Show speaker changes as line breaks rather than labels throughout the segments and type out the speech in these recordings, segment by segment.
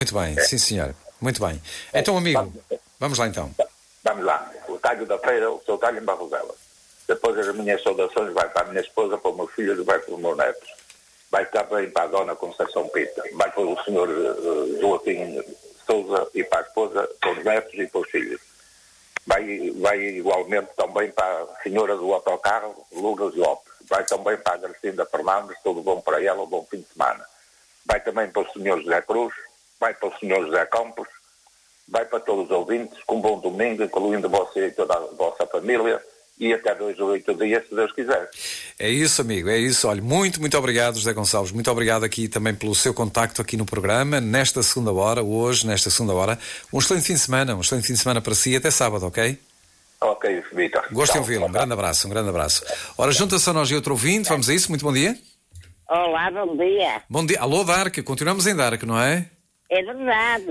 Muito bem, sim senhor. Muito bem. Então, amigo, vamos lá então.
Vamos lá. O talho da feira, o seu talho em Barrosela. Depois as minhas saudações vai para a minha esposa, para o meu filho e vai para os meus netos. Vai também para a dona Conceição Pita. Vai para o senhor Joaquim Souza e para a esposa, para os netos e para os filhos. Vai igualmente também para a senhora do autocarro, Lourdes Lopes. Vai também para a Gracinda Fernandes, tudo bom para ela, bom fim de semana. Vai também para o senhor José Cruz, vai para o senhor José Campos, vai para todos os ouvintes, com um bom domingo, incluindo você e toda a vossa família, e até 2 ou 8 dias, se Deus quiser.
É isso, amigo, é isso. Olha, muito obrigado, José Gonçalves. Muito obrigado aqui também pelo seu contacto aqui no programa, nesta segunda hora, nesta segunda hora. Um excelente fim de semana para si, até sábado, ok?
Ok, Vitor.
Gosto de ouvi-lo, um grande abraço. Ora, junta-se a nós e outro ouvinte, vamos a isso, muito bom dia.
Olá, bom dia.
Bom dia, alô Dark, continuamos em Dark, não é?
É verdade,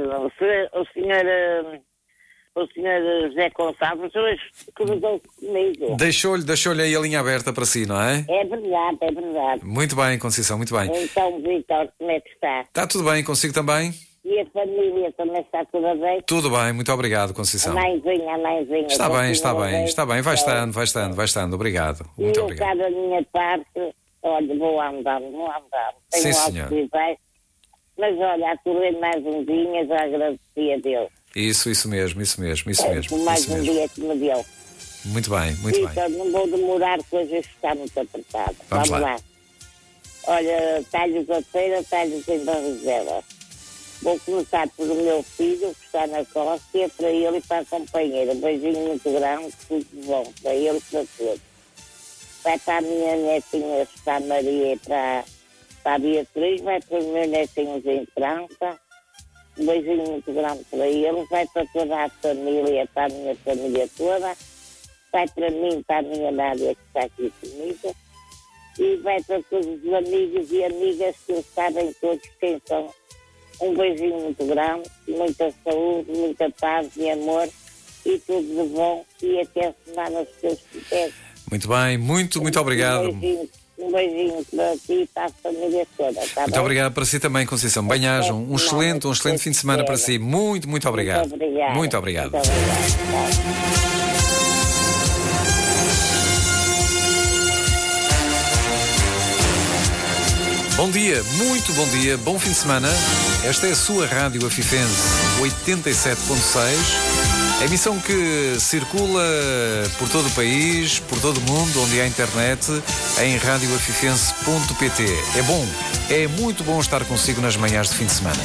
o senhor José Gonçalves hoje cruzou-se comigo.
Deixou-lhe aí a linha aberta para si, não é?
É verdade.
Muito bem, Conceição, muito bem.
Então, Vitor, como é que está?
Está tudo bem, consigo também?
E a família também está tudo bem?
Tudo bem, muito obrigado, Conceição.
A mãezinha.
Está bem, vai estando, obrigado. Muito
e
obrigado.
Eu, da minha parte, olha, vou andar. Tenho algo que vai. Mas olha, a correr mais um dia, já agradeci a Deus.
Isso mesmo.
Por mais um dia que me deu.
Muito bem.
Então, não vou demorar, porque hoje está muito apertado. Vamos lá. Olha, talhos da feira, talhos em Barrosela. Vou começar pelo meu filho, que está na Costa, para ele e para a companheira. Um beijinho muito grande, tudo bom, para ele e para todos. Vai para a minha netinha, para a Maria e para a Beatriz, vai para os meus netinhos em França. Um beijinho muito grande para eles, vai para toda a família, para a minha família toda, vai para mim, para a minha Nádia que está aqui comigo, e vai para todos os amigos e amigas que eles sabem todos quem são. Um beijinho muito grande, muita saúde, muita paz e amor, e tudo de bom, e até a semana, se Deus quiser.
Muito bem, muito obrigado.
Um beijinho para ti e para a família toda. Tá
muito
bem?
Obrigado para si também, Conceição. Bem-ajam. Um excelente fim de semana para si. Muito obrigado. Muito obrigado. Bom dia, muito bom dia, bom fim de semana. Esta é a sua Rádio Afifense 87.6. A emissão que circula por todo o país, por todo o mundo, onde há internet, em radioafifense.pt. É muito bom estar consigo nas manhãs de fim de semana.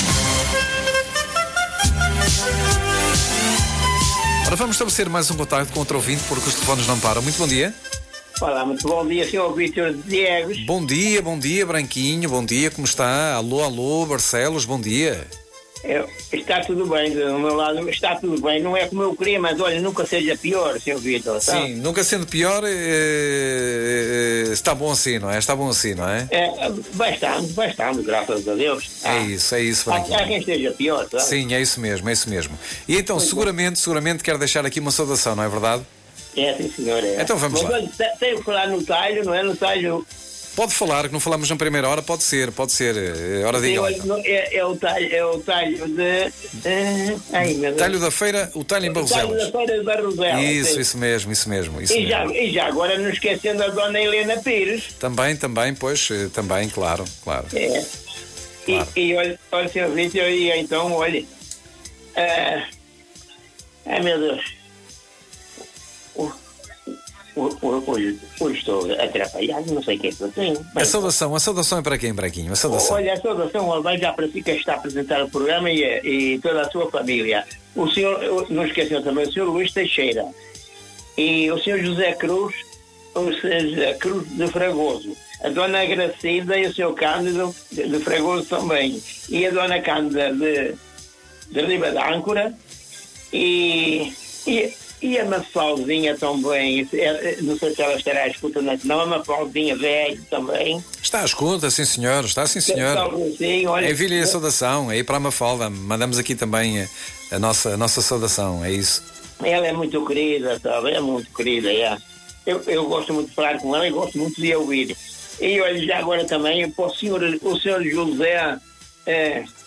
Ora, vamos estabelecer mais um contacto com outro ouvinte, porque os telefones não param. Muito bom dia.
Olá, muito bom dia, Sr. Vítor Diegues.
Bom dia, Branquinho, bom dia, como está? Alô, Barcelos, bom dia.
Está tudo bem, do meu lado está tudo bem, não é como eu queria, mas olha, nunca seja pior, Sr. Vítor. Tá?
Sim, nunca sendo pior, está bom assim, não é?
Vai estando, graças a Deus.
É isso, Branquinho.
Há quem esteja pior, tá?
Sim, é isso mesmo. E então, seguramente quer deixar aqui uma saudação, não é verdade?
Sim, senhor.
Então vamos lá.
Olha, tenho que falar no talho, não é? No talho.
Pode falar, que não falamos na primeira hora, pode ser. Ora, diga lá. Então.
É o talho de... ai, meu Deus.
Talho da feira, o talho em Barroselas.
O talho da feira de Barroselas.
Isso mesmo.
E já agora não esquecendo a dona Helena Pires.
Também, claro. Claro.
E olha, Sr. Vítor, e então, olha... ai, meu Deus. Hoje estou atrapalhado, não sei o que é que eu tenho.
A saudação é para quem, Branquinho?
Olha, a saudação vai já para si que está a apresentar o programa e toda a sua família. O senhor, não esqueceu também, o senhor Luís Teixeira e o senhor José Cruz, de Fragoso, a dona Gracinda e o senhor Cândido de Fragoso também, e a dona Cândida de Riba da Âncora e a Mafalzinha também, não sei se ela estará a escutar, não, a Mafalzinha velho também.
Está à escuta, sim senhor.
Sim, olha,
envie-lhe a saudação, aí para a Mafalda, mandamos aqui também a nossa saudação, é isso.
Ela é muito querida, sabe? É muito querida, é. Eu gosto muito de falar com ela e gosto muito de ouvir. E olha, já agora também, para o senhor José